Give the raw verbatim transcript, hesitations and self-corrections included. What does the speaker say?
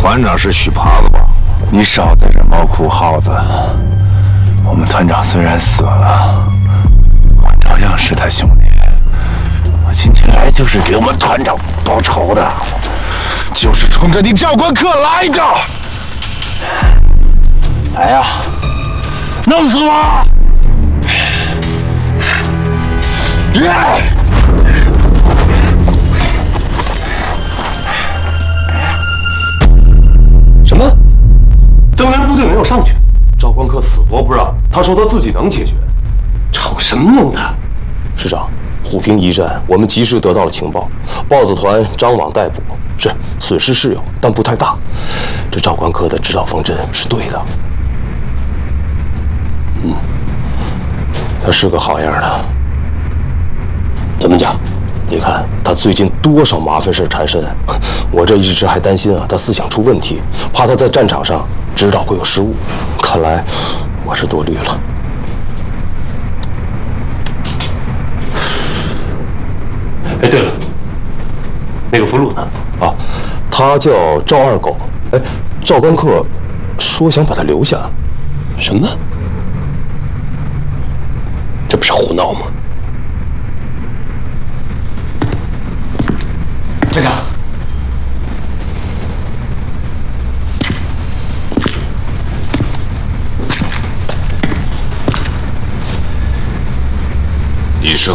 团长是许耙子吧？你少在这猫哭耗子。我们团长虽然死了，我照样是他兄弟。我今天来就是给我们团长报仇的，就是冲着你赵关客来的。来呀，弄死我！耶！ 什么？增援部队没有上去，赵关客死活不让。他说他自己能解决，逞什么能耐？师长，虎坪一战我们及时得到了情报，豹子团张网逮捕，是损失是有，但不太大。这赵关客的指导方针是对的。嗯，他是个好样的。怎么讲？ 你看他最近多少麻烦事缠身，我这一直还担心啊，他思想出问题，怕他在战场上指导会有失误。看来我是多虑了。哎，对了，那个俘虏呢？啊，他叫赵二狗。哎，赵关客说想把他留下。什么？这不是胡闹吗？ 站长， 你是